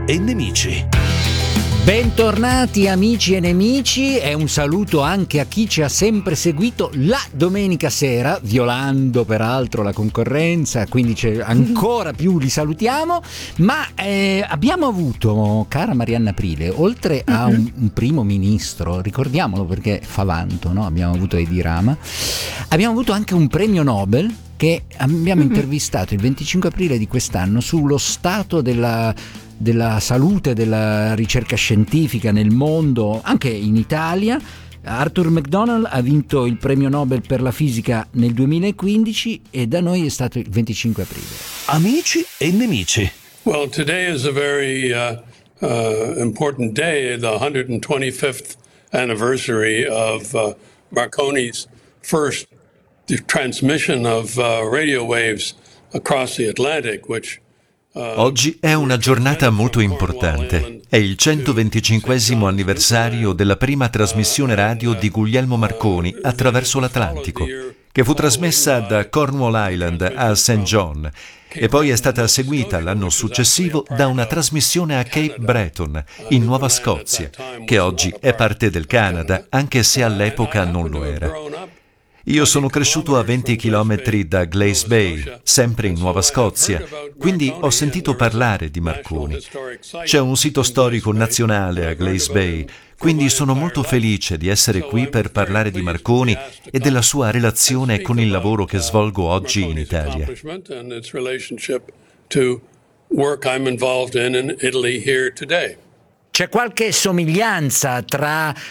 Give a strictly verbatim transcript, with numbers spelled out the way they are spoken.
e nemici. Bentornati amici e nemici, e un saluto anche a chi ci ha sempre seguito la domenica sera, violando peraltro la concorrenza, quindi c'è ancora più li salutiamo. Ma eh, abbiamo avuto, cara Marianna Aprile, oltre a un, un primo ministro, ricordiamolo perché fa vanto, no? Abbiamo avuto Edi Rama, abbiamo avuto anche un premio Nobel che abbiamo mm-hmm. intervistato il venticinque aprile di quest'anno sullo stato della della salute, della ricerca scientifica nel mondo, anche in Italia. Arthur McDonald ha vinto il premio Nobel per la fisica nel duemilaquindici e da noi è stato il venticinque aprile. Amici e nemici. Well, today is a very uh, uh, important day, the one hundred twenty-fifth anniversary of uh, Marconi's first transmission of uh, radio waves across the Atlantic, which Oggi è una giornata molto importante. È il centoventicinquesimo anniversario della prima trasmissione radio di Guglielmo Marconi attraverso l'Atlantico, che fu trasmessa da Cornwall Island a Saint John e poi è stata seguita l'anno successivo da una trasmissione a Cape Breton, in Nuova Scozia, che oggi è parte del Canada, anche se all'epoca non lo era. Io sono cresciuto a venti chilometri da Glace Bay, sempre in Nuova Scozia, quindi ho sentito parlare di Marconi. C'è un sito storico nazionale a Glace Bay, quindi sono molto felice di essere qui per parlare di Marconi e della sua relazione con il lavoro che svolgo oggi in Italia. C'è qualche somiglianza tra